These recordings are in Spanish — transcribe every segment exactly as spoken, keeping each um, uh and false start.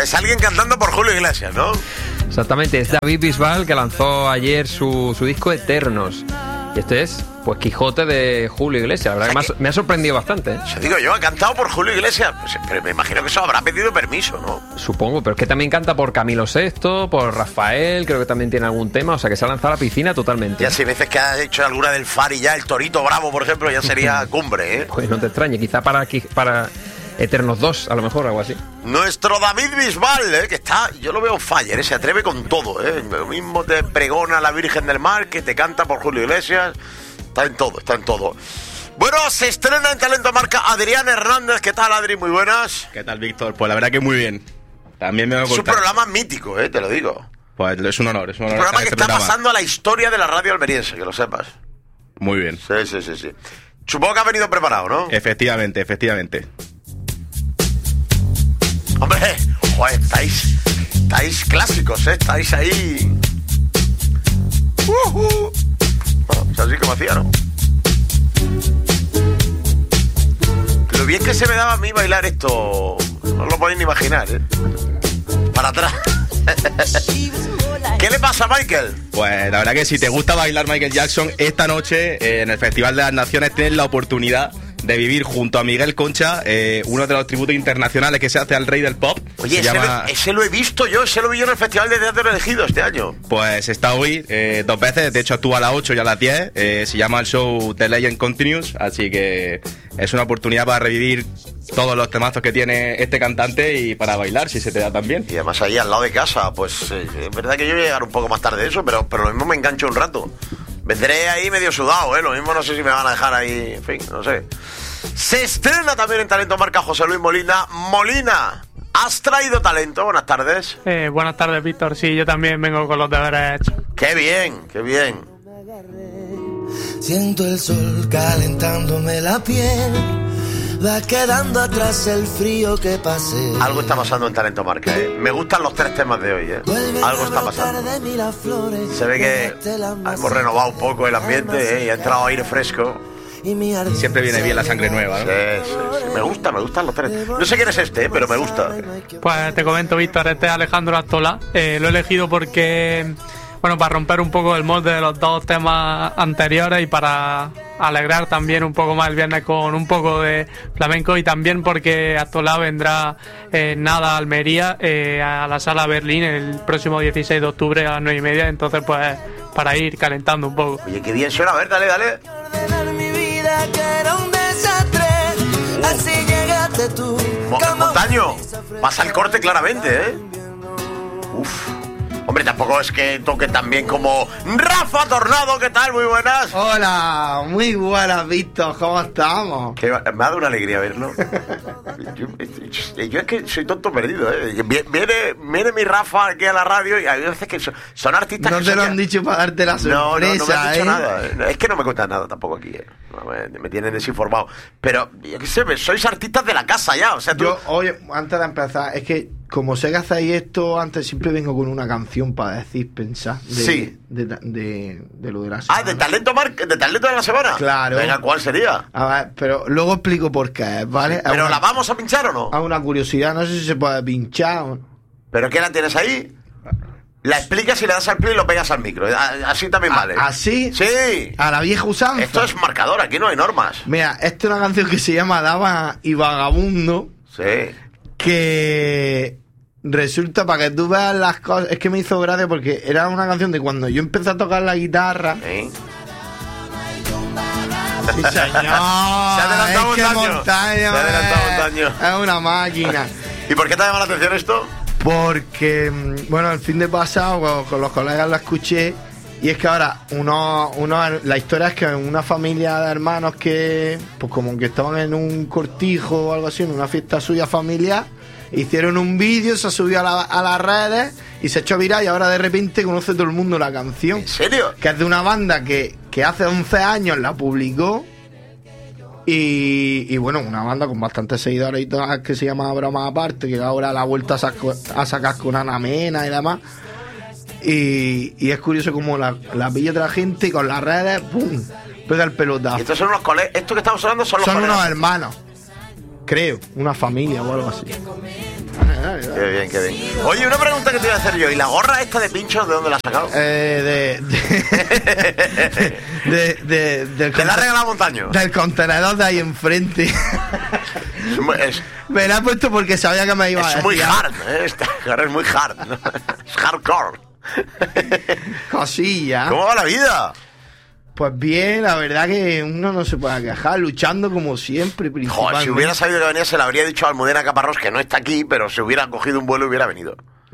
es alguien cantando por Julio Iglesias, ¿no? Exactamente, es David Bisbal, que lanzó ayer su, su disco Eternos. Y este es, pues, Quijote de Julio Iglesias. La verdad, o sea, que, me ha, me ha sorprendido bastante, ¿eh? Yo digo, yo ha cantado por Julio Iglesias, pues, pero me imagino que eso habrá pedido permiso, ¿no? Supongo, pero es que también canta por Camilo sexto, por Rafael, creo que también tiene algún tema, o sea que se ha lanzado a la piscina totalmente. Ya si veces que ha hecho alguna del Fari ya, el Torito Bravo, por ejemplo, ya sería cumbre, ¿eh? Pues no te extrañe, quizá para, para Eternos dos, a lo mejor, algo así. Nuestro David Bisbal, ¿eh? Que está, yo lo veo fire, ¿eh? Se atreve con todo, ¿eh? Lo mismo te pregona la Virgen del Mar, que te canta por Julio Iglesias. Está en todo, está en todo. Bueno, se estrena en Talento Marca Adrián Hernández. ¿Qué tal, Adri? Muy buenas. ¿Qué tal, Víctor? Pues la verdad que muy bien. También me voy a contar. Es un programa mítico, eh, te lo digo. Pues es un honor, es un honor. Un programa que este está programa. pasando a la historia de la radio almeriense, que lo sepas. Muy bien. Sí, sí, sí, sí. Supongo que ha venido preparado, ¿no? Efectivamente, efectivamente. Hombre, joder, estáis, estáis clásicos, ¿eh? Estáis ahí... Uh, uh. Bueno, es así como hacía, ¿no? Lo bien que se me daba a mí bailar esto, no lo podéis ni imaginar, ¿eh? Para atrás. ¿Qué le pasa a Michael? Pues la verdad que si te gusta bailar Michael Jackson, esta noche eh, en el Festival de las Naciones tienes la oportunidad de vivir junto a Miguel Concha, eh, uno de los tributos internacionales que se hace al rey del pop. Oye, ese, llama... lo, ese lo he visto yo, ese lo vi yo en el Festival de Teatro Elegido este año. Pues está hoy eh, dos veces, de hecho actúa a las ocho y a las diez, eh, se llama el show The Legend Continues, así que es una oportunidad para revivir todos los temazos que tiene este cantante y para bailar, si se te da también. Y además ahí al lado de casa, pues eh, es verdad que yo voy a llegar un poco más tarde de eso, pero, pero lo mismo me engancho un rato. Vendré ahí medio sudado, ¿eh? Lo mismo no sé si me van a dejar ahí, en fin, no sé. Se estrena también en Talento Marca José Luis Molina. Molina, ¿has traído talento? Buenas tardes. Eh, buenas tardes, Víctor. Sí, yo también vengo con los deberes hechos. ¡Qué bien, qué bien! Siento el sol calentándome la piel. Va quedando atrás el frío que pasé. Algo está pasando en Talento Marca, ¿eh? Me gustan los tres temas de hoy, ¿eh? Algo está pasando. Se ve que hemos renovado un poco el ambiente, ¿eh? Y ha entrado aire fresco. Siempre viene bien la sangre nueva, ¿no? Sí, sí, sí. Me gusta, me gustan los tres. No sé quién es este, ¿eh? Pero me gusta. Pues te comento, Víctor, este es Alejandro Astola. Eh, lo he elegido porque... Bueno, para romper un poco el molde de los dos temas anteriores y para alegrar también un poco más el viernes con un poco de flamenco, y también porque Astola vendrá eh, nada a Almería, eh, a la Sala Berlín el próximo dieciséis de octubre a las nueve y media, entonces pues para ir calentando un poco. Oye, qué bien suena, a ver, dale, dale. Así llegaste tú. Mo- Montaño, pasa el corte claramente, ¿eh? Uf. Hombre, tampoco es que toque tan bien como Rafa Tornado. ¿Qué tal? Muy buenas. Hola, muy buenas, Víctor. ¿Cómo estamos? Que me ha dado una alegría verlo. Yo, yo, yo es que soy tonto perdido, ¿eh? Viene, viene mi Rafa aquí a la radio y hay veces que son, son artistas no que... No te son lo ya... han dicho para darte la sorpresa, No, no, no me han dicho ¿eh? nada. Es que no me cuentan nada tampoco aquí, ¿eh? No, me, me tienen desinformado. Pero, yo qué sé, sois artistas de la casa ya, o sea, tú... Yo, oye, antes de empezar, es que como sé que hacéis esto, antes siempre vengo con una canción para decir, pensar de, sí. de, de, de, de lo de la semana. Ah, de talento mar... de talento de la semana. Claro. Venga, ¿cuál sería? A ver, pero luego explico por qué, ¿vale? ¿Pero una, la vamos a pinchar o no? A una curiosidad, no sé si se puede pinchar o... ¿Pero qué la tienes ahí? La explicas y le das al play y lo pegas al micro. Así también vale. ¿Así? Sí. A la vieja usanza. Esto es marcador, aquí no hay normas. Mira, esta es una canción que se llama Dama y Vagabundo. Sí. Que resulta, para que tú veas las cosas, es que me hizo gracia porque era una canción de cuando yo empecé a tocar la guitarra. Sí. Sí, señor. Se ha adelantado un año. Montaño, Se ha adelantado un año. Es una máquina. ¿Y por qué te llama la atención esto? Porque, bueno, el fin de pasado con, con los colegas la escuché. Y es que ahora, uno, uno, la historia es que una familia de hermanos que, pues como que estaban en un cortijo o algo así, en una fiesta suya familiar, hicieron un vídeo, se subió a, la, a las redes y se echó viral, y ahora de repente conoce todo el mundo la canción. ¿En serio? Que es de una banda que, que hace once años la publicó. Y, y bueno, una banda con bastantes seguidores y todas, que se llama Broma Aparte, que ahora la ha vuelto a, saco, a sacar con Ana Mena y demás. Y, y es curioso como la, la pilla otra gente y con las redes, ¡pum!, pega el pelotazo. ¿Y estos son unos colegas? ¿Esto que estamos hablando son los Son colegas? unos hermanos, creo, una familia o algo así. fenomenal. ¿verdad? Qué bien, qué bien. Oye, una pregunta que te voy a hacer yo. ¿Y la gorra esta de pinchos de dónde la has sacado? Eh, de, de, de, de- del ¿Te la ha conte- regalado Montaño? Del contenedor de ahí enfrente. Es, muy- es- Me la he puesto porque sabía que me iba a es decir muy algo. hard, ¿eh? Esta gorra es muy hard, ¿no? Es hardcore. Cosilla. ¿Cómo va la vida? Pues bien, la verdad que uno no se puede quejar, luchando como siempre, Joder, principalmente. si hubiera sabido que venía, se le habría dicho a Almudena Caparrós, que no está aquí, pero si hubiera cogido un vuelo hubiera venido.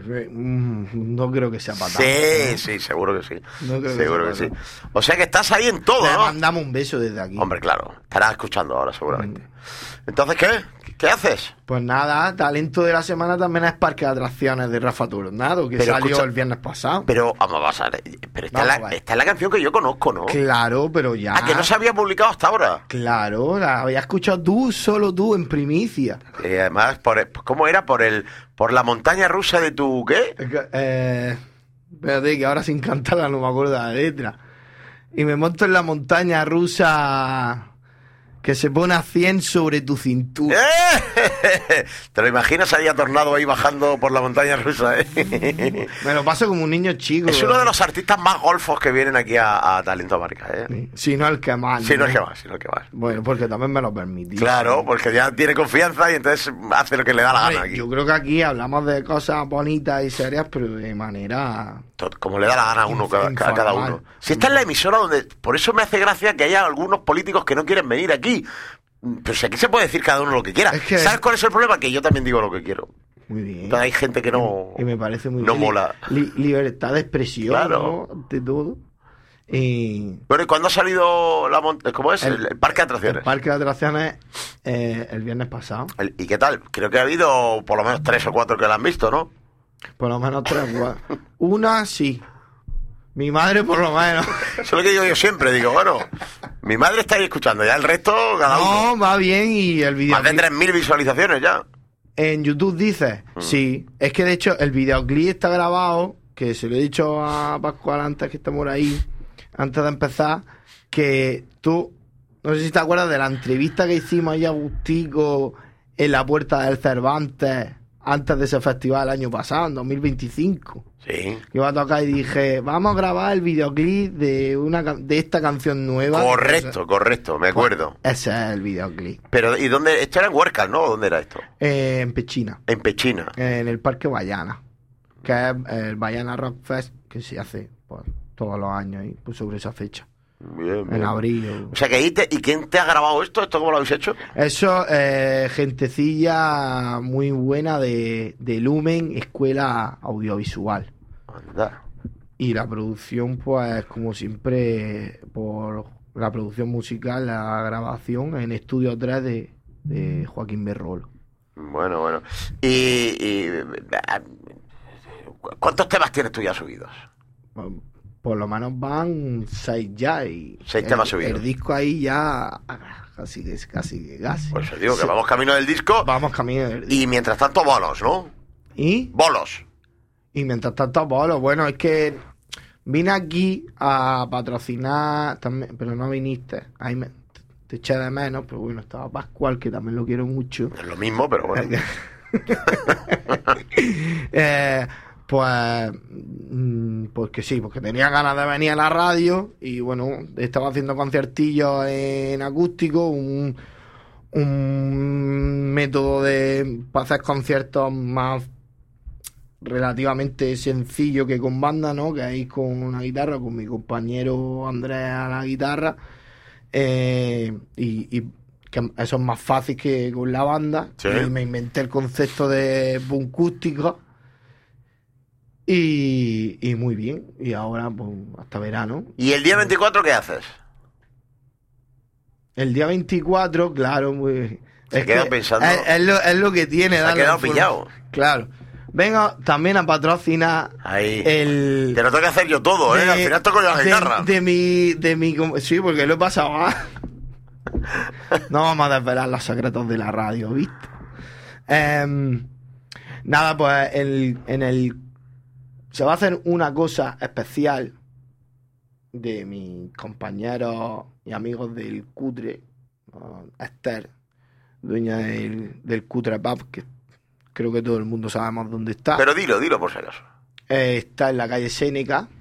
Mm, No creo que sea para tanto, Sí, ¿no? sí, seguro que sí. No creo que seguro que sea sí. para O sea que estás ahí en todo, Le ¿no? mandamos un beso desde aquí. Hombre, claro. Estarás escuchando ahora, seguramente. Mm. Entonces, ¿qué? ¿Qué haces? Pues nada, talento de la semana también es Parque de Atracciones de Rafa Tornado, que Pero salió escucha- el viernes pasado. Pero, vamos a ver. Pero esta, Vamos es a la, ver. esta es la canción que yo conozco, ¿no? Claro, pero ya. Ah, que no se había publicado hasta ahora. Claro, la había escuchado tú, solo tú, en primicia. Y además, por el- ¿cómo era? Por el por la montaña rusa de tu... ¿Qué? Eh, espérate, que ahora sin cantarla no me acuerdo de la letra. Y me monto en la montaña rusa que se pone a cien sobre tu cintura. ¡Eh! ¿Te lo imaginas ahí a Tornado ahí bajando por la montaña rusa, eh? Me lo paso como un niño chico. Es uno de los artistas más golfos que vienen aquí a, a Talento Marca, ¿eh? Si no el que más. Sí, no es que más, sí, no es que más. Bueno, porque también me lo permití. Claro, porque ya tiene confianza y entonces hace lo que le da la Hombre, gana aquí. yo creo que aquí hablamos de cosas bonitas y serias, pero de manera... Todo- Como le da la gana a uno, cada, Informal. cada uno. Si esta es la emisora donde... Por eso me hace gracia que haya algunos políticos que no quieren venir aquí. Pero si aquí se puede decir cada uno lo que quiera. Es que- ¿Sabes cuál es el problema? Que yo también digo lo que quiero. Muy bien. Pero hay gente que no... Y me parece muy no bien. mola. Li- libertad de expresión, Claro. ¿no? De todo. Y... Bueno, ¿y cuándo ha salido la mont- ¿Cómo es? El, El- el parque de atracciones. El parque de atracciones eh, el viernes pasado. El- ¿Y qué tal? Creo que ha habido por lo menos tres o cuatro que la han visto, ¿no? Por lo menos tres. cuatro. Una sí. Mi madre por lo menos. Eso es lo que digo yo siempre. Digo, bueno, mi madre está ahí escuchando. Ya el resto, cada uno. No, va bien y el video. Más de tres mil visualizaciones ya. En YouTube dices, Mm. sí. Es que de hecho el videoclip está grabado, que se lo he dicho a Pascual antes que estamos ahí, antes de empezar, que tú, no sé si te acuerdas de la entrevista que hicimos ahí a Agustico en la puerta del Cervantes antes de ese festival el año pasado, en dos mil veinticinco. Sí. Que iba a tocar y dije, vamos a grabar el videoclip de una can- de esta canción nueva. Correcto, correcto, me acuerdo. Ese es el videoclip. Pero, ¿y dónde? Esto era en Huércal, ¿no? ¿Dónde era esto? Eh, en Pechina. En Pechina. En el Parque Bayana, que es el Bayana Rock Fest, que se hace pues, todos los años ahí, pues, sobre esa fecha, Bien, en bien. abril. O sea que ahí te, ¿y quién te ha grabado esto? ¿Esto cómo lo habéis hecho? Eso, eh, gentecilla muy buena de, de Lumen, Escuela Audiovisual. Anda. Y la producción, pues, como siempre, por la producción musical, la grabación en Estudio tres de, de Joaquín Berrolo. Bueno, bueno. Y, y, ah, ¿cuántos temas tienes tú ya subidos? Por lo menos van seis ya y Seis el, temas subidos. el disco ahí ya casi que casi que casi. Pues os digo que Sí. vamos camino del disco Vamos camino del disco. y mientras tanto bolos, ¿no? Y, Bolos. y mientras tanto, bolo, bueno, es que vine aquí a patrocinar también, pero no viniste. Ahí me, te eché de menos, pero bueno, estaba Pascual, que también lo quiero mucho. Es lo mismo, pero bueno. eh, pues, mm, pues que sí, porque tenía ganas de venir a la radio y bueno, estaba haciendo conciertillos en acústico, un, un método de para hacer conciertos más relativamente sencillo que con banda, ¿no? Que ahí con una guitarra, con mi compañero Andrés a la guitarra, eh, y, y que eso es más fácil que con la banda. Sí. Y me inventé el concepto de buncústica y, y muy bien. Y ahora, pues, hasta verano. ¿Y el día veinticuatro qué haces? El día veinticuatro, claro, pues, Se es queda que pensando. Es, es lo, es lo que tiene. Se ha darle quedado forma. pillado. Claro. Venga también a patrocinar Ahí. el... Te lo tengo que hacer yo todo, ¿eh? de- Al final toco yo la de- guitarra. De, mi, de mi... com- Sí, porque lo he pasado mal. No vamos a desvelar los secretos de la radio, ¿viste? Em, nada, pues el, en el... Se va a hacer una cosa especial de mis compañeros y amigos del Cutre, uh, Esther, dueña del, del Cutre Pub, que creo que todo el mundo sabemos dónde está. Pero dilo, dilo por si acaso. Eh, está en la calle Séneca.